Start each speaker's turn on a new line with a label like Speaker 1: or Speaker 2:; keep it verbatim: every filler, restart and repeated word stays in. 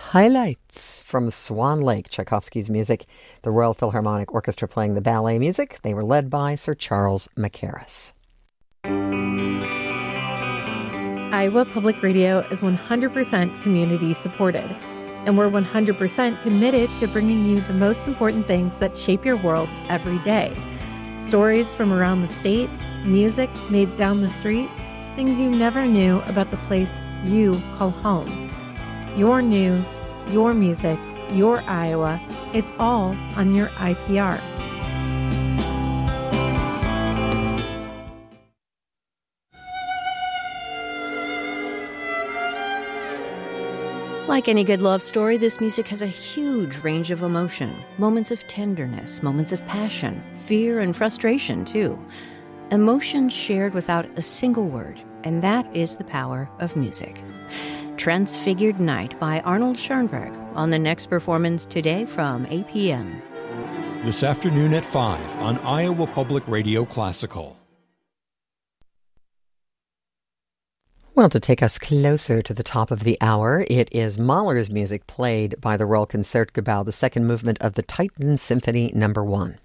Speaker 1: Highlights from Swan Lake, Tchaikovsky's music, the Royal Philharmonic Orchestra playing the ballet music. They were led by Sir Charles Mackerras.
Speaker 2: Iowa Public Radio is one hundred percent community supported, and we're one hundred percent committed to bringing you the most important things that shape your world every day. Stories from around the state, music made down the street, things you never knew about the place you call home. Your news, your music, your Iowa, it's all on your I P R.
Speaker 3: Like any good love story, this music has a huge range of emotion. Moments of tenderness, moments of passion, fear and frustration, too. Emotions shared without a single word, and that is the power of music. Transfigured Night by Arnold Schoenberg on the next performance today from eight p.m.
Speaker 4: This afternoon at five on Iowa Public Radio Classical.
Speaker 1: Well, to take us closer to the top of the hour, it is Mahler's music played by the Royal Concertgebouw, the second movement of the Titan Symphony Number One.